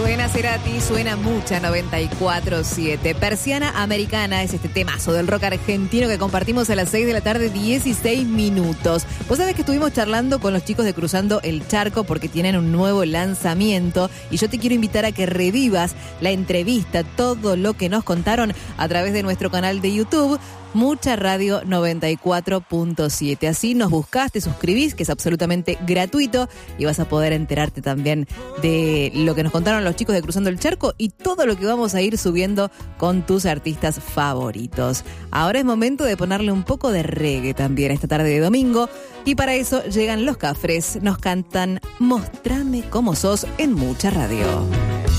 Suena Cerati, suena Mucha 94.7. Persiana Americana es este temazo del rock argentino que compartimos a las 6 de la tarde, 16 minutos. Vos sabés que estuvimos charlando con los chicos de Cruzando el Charco porque tienen un nuevo lanzamiento y yo te quiero invitar a que revivas la entrevista, todo lo que nos contaron a través de nuestro canal de YouTube, Mucha Radio 94.7. Así nos buscás, te suscribís, que es absolutamente gratuito, y vas a poder enterarte también de lo que nos contaron los chicos de Cruzando el Charco y todo lo que vamos a ir subiendo con tus artistas favoritos. Ahora es momento de ponerle un poco de reggae también esta tarde de domingo, y para eso llegan los Cafres, nos cantan Mostrame cómo sos en Mucha Radio.